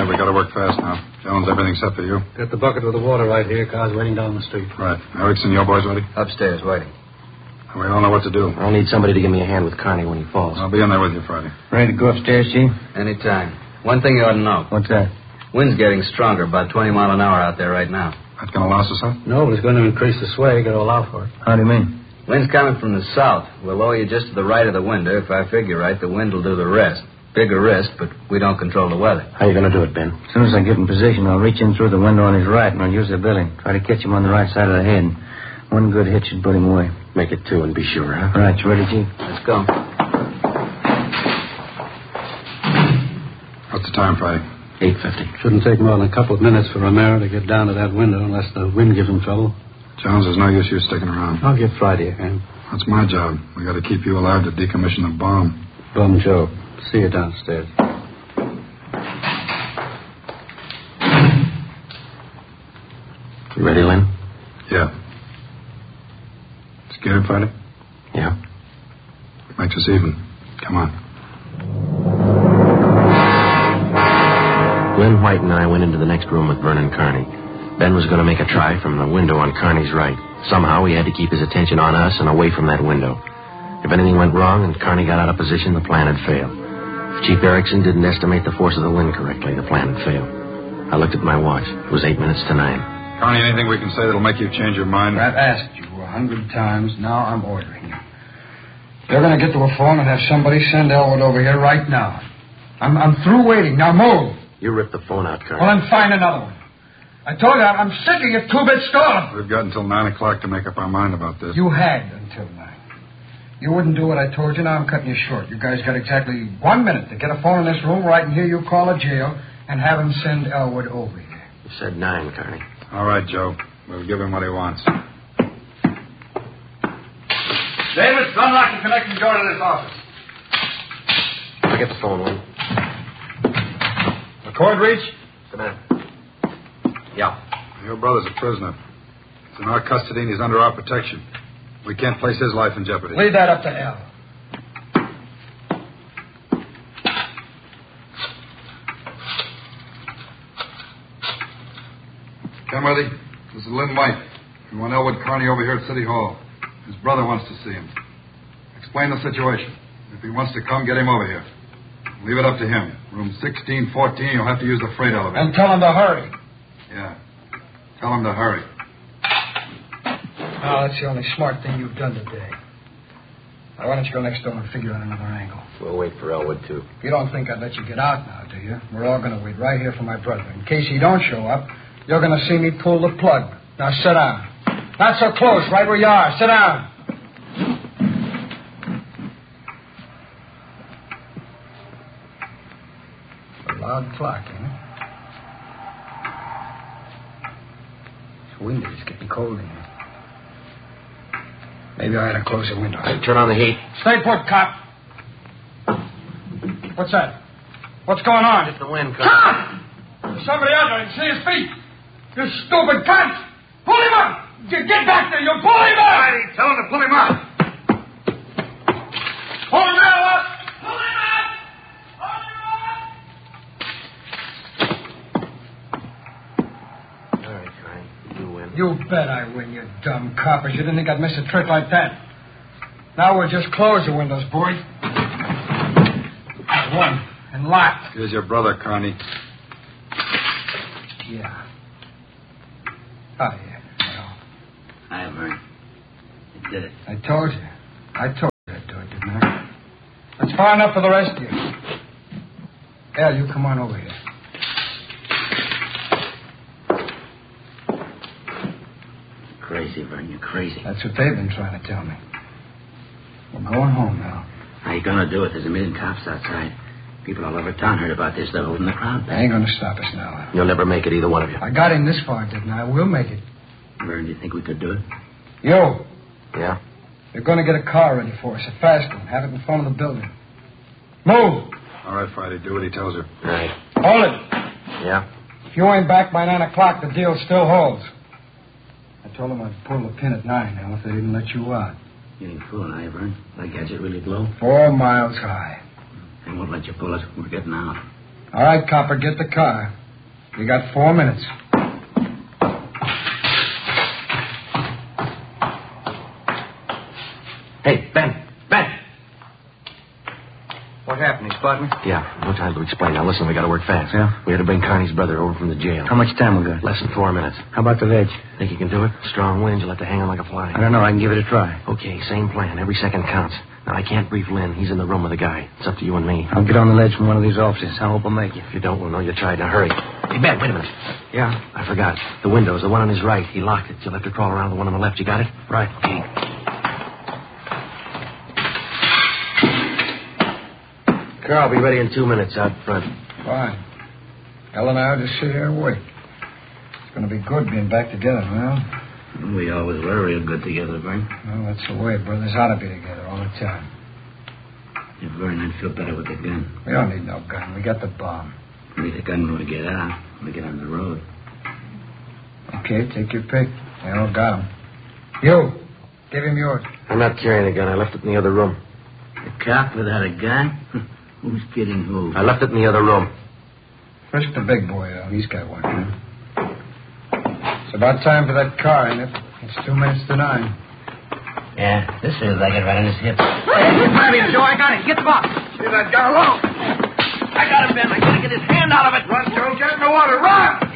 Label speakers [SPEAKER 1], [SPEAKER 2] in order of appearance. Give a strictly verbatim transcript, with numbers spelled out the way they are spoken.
[SPEAKER 1] right, we got to work fast now. Jones, everything set for you?
[SPEAKER 2] Got the bucket with the water right here. Car's waiting down the street.
[SPEAKER 1] Right. Erickson, your boys ready?
[SPEAKER 3] Upstairs, waiting.
[SPEAKER 1] We don't know what to do.
[SPEAKER 4] I'll need somebody to give me a hand with Carney when he falls.
[SPEAKER 1] I'll be in there with you Friday.
[SPEAKER 5] Ready to go upstairs, Chief?
[SPEAKER 3] Anytime. One thing you ought to know.
[SPEAKER 5] What's that?
[SPEAKER 3] Wind's getting stronger, about twenty mile an hour out there right now.
[SPEAKER 1] That's going to last us up?
[SPEAKER 2] No, but it's going to increase the sway. Got to allow for it.
[SPEAKER 5] How do you mean?
[SPEAKER 3] Wind's coming from the south. We'll lower you just to the right of the window. If I figure right, the wind will do the rest. Bigger risk, but we don't control the weather.
[SPEAKER 4] How are you going to do it, Ben?
[SPEAKER 5] As soon as I get in position, I'll reach in through the window on his right, and I'll use the billy. Try to catch him on the right side of the head. One good hit should put him away.
[SPEAKER 4] Make it two and be sure, huh?
[SPEAKER 5] Right, you ready, Chief?
[SPEAKER 3] Let's go.
[SPEAKER 1] What's the time, Friday?
[SPEAKER 4] eight fifty.
[SPEAKER 2] Shouldn't take more than a couple of minutes for Romero to get down to that window unless the wind gives him trouble.
[SPEAKER 1] Jones, there's no use you sticking around.
[SPEAKER 2] I'll give Friday a hand.
[SPEAKER 1] That's my job. We got to keep you alive to decommission the bomb.
[SPEAKER 2] Bum Joe. See you downstairs.
[SPEAKER 4] You ready, Lynn?
[SPEAKER 1] Yeah. Scared, Friday?
[SPEAKER 4] Yeah.
[SPEAKER 1] Makes us even. Come on.
[SPEAKER 4] Lynn White and I went into the next room with Vernon Carney. Ben was going to make a try from the window on Carney's right. Somehow he had to keep his attention on us and away from that window. If anything went wrong and Carney got out of position, the plan had failed. If Chief Erickson didn't estimate the force of the wind correctly, the plan had failed. I looked at my watch. It was eight minutes to nine.
[SPEAKER 1] Connie, anything we can say that'll make you change your mind?
[SPEAKER 6] I've asked you a hundred times. Now I'm ordering you. You're going to get to a phone and have somebody send Elwood over here right now. I'm, I'm through waiting. Now move.
[SPEAKER 4] You ripped the phone out, Carney.
[SPEAKER 6] Well, then find another one. I told you, I'm sick of your two-bit stalling.
[SPEAKER 1] We've got until nine o'clock to make up our mind about this.
[SPEAKER 6] You had until nine. You wouldn't do what I told you. Now I'm cutting you short. You guys got exactly one minute to get a phone in this room where I can hear you call a jail and have him send Elwood over here.
[SPEAKER 4] You said nine, Carney.
[SPEAKER 1] All right, Joe. We'll give him what he wants.
[SPEAKER 6] Davis, unlock the connecting door to this office.
[SPEAKER 4] I'll get the phone, Lynn.
[SPEAKER 1] The cord reach?
[SPEAKER 4] Come in. Yeah.
[SPEAKER 1] Your brother's a prisoner. He's in our custody and he's under our protection. We can't place his life in jeopardy.
[SPEAKER 6] Leave that up to Al.
[SPEAKER 1] Kenworthy, this is Lynn White. We want Elwood Carney over here at City Hall. His brother wants to see him. Explain the situation. If he wants to come, get him over here. Leave it up to him. Room sixteen fourteen, you'll have to use the freight elevator.
[SPEAKER 6] And tell him to hurry.
[SPEAKER 1] Yeah. Tell him to hurry.
[SPEAKER 6] Oh, that's the only smart thing you've done today. Now, why don't you go next door and figure out another angle?
[SPEAKER 4] We'll wait for Elwood, too.
[SPEAKER 6] You don't think I'd let you get out now, do you? We're all going to wait right here for my brother. In case he don't show up, you're going to see me pull the plug. Now, sit down. Not so close, right where you are. Sit down. A loud clock, ain't it? It's windy. It's getting cold in here. Maybe I ought to close the window.
[SPEAKER 4] Hey, turn on the heat.
[SPEAKER 6] Stay put, cop. What's that? What's going on?
[SPEAKER 4] It's the wind,
[SPEAKER 6] Carney. Cop! There's somebody out there. I can see his feet. You stupid cunt! Pull him up! Get, get back there! You pull him up!
[SPEAKER 1] Righty, tell him to pull him up.
[SPEAKER 6] Pull him up! Pull him up! Pull him up!
[SPEAKER 4] All right, Carney. You win.
[SPEAKER 6] You bet I win, you dumb coppers. You didn't think I'd miss a trick like that. Now we'll just close the windows, boy. One. And locked.
[SPEAKER 1] Here's your brother, Carney.
[SPEAKER 6] Yeah. Oh, yeah. Well,
[SPEAKER 3] Hi, Vern. You did it.
[SPEAKER 6] I told you. I told you I'd do it, didn't I? That's far enough for the rest of you. Al, you come on over here.
[SPEAKER 3] Crazy, Vern. You're crazy.
[SPEAKER 6] That's what they've been trying to tell me. We're going home now.
[SPEAKER 3] How you gonna do it? There's a million cops outside. People all over town heard about this. They're holding the crowd
[SPEAKER 6] They
[SPEAKER 3] back.
[SPEAKER 6] ain't going to stop us now.
[SPEAKER 4] You'll never make it, either one of you.
[SPEAKER 6] I got him this far, didn't I? We'll make it.
[SPEAKER 3] Vern, do you think we could do it?
[SPEAKER 6] You,
[SPEAKER 4] Yeah?
[SPEAKER 6] you're going to get a car ready for us, a fast one. Have it in front of the building. Move!
[SPEAKER 1] All right, Friday, do what he tells you.
[SPEAKER 4] Right.
[SPEAKER 6] Hold it.
[SPEAKER 4] Yeah?
[SPEAKER 6] If you ain't back by nine o'clock, the deal still holds. I told them I'd pull the pin at nine now if they didn't let you out.
[SPEAKER 3] You ain't fooling, are you, Vern? That gadget really blow?
[SPEAKER 6] Four miles high.
[SPEAKER 3] They won't let you pull it. We're getting out.
[SPEAKER 6] All right, copper, get the car. You got four minutes.
[SPEAKER 4] Hey, Ben. Ben!
[SPEAKER 5] What happened? He spot me?
[SPEAKER 4] Yeah, no time to explain. Now, listen, we got to work fast.
[SPEAKER 5] Yeah?
[SPEAKER 4] We had to bring Carney's brother over from the jail.
[SPEAKER 5] How much time we got?
[SPEAKER 4] Less than four minutes.
[SPEAKER 5] How about the ledge?
[SPEAKER 4] Think you can do it? Strong winds, you'll have to hang on like a fly.
[SPEAKER 5] I don't know. I can give it a try.
[SPEAKER 4] Okay, same plan. Every second counts. Now, I can't brief Lynn. He's in the room with the guy. It's up to you and me.
[SPEAKER 5] I'll get on the ledge from one of these offices. I hope I'll make it.
[SPEAKER 4] If you don't, we'll know you tried. Now, hurry. Hey, Ben, wait a minute.
[SPEAKER 5] Yeah?
[SPEAKER 4] I forgot. The window's the one on his right. He locked it. You'll have to crawl around the one on the left. You got it?
[SPEAKER 5] Right.
[SPEAKER 4] Okay. Carl, be ready in two minutes out front.
[SPEAKER 6] Fine. Ellen and I will just sit here and wait. It's going to be good being back together, well.
[SPEAKER 5] We always were real good together, Vern.
[SPEAKER 6] Well, that's the way. Brothers ought to be together all the time.
[SPEAKER 5] Yeah, Vern, I'd feel better with the gun.
[SPEAKER 6] We don't need no gun. We got the bomb.
[SPEAKER 5] We need a gun when we get out. When we get on the road.
[SPEAKER 6] Okay, take your pick. They all got him. You, give him yours.
[SPEAKER 4] I'm not carrying a gun. I left it in the other room.
[SPEAKER 5] A cop without a gun? Who's kidding who?
[SPEAKER 4] I left it in the other room.
[SPEAKER 6] First the big boy, though. He's got one. It's about time for that car, ain't it? It's two minutes to nine.
[SPEAKER 5] Yeah, this feels like it right on his hip.
[SPEAKER 7] Hey, grab him, Joe. I got him. Get the box.
[SPEAKER 6] Leave that gun alone.
[SPEAKER 7] I got him, Ben. I gotta get his hand out of it.
[SPEAKER 6] Run, Joe. Get in the water. Run!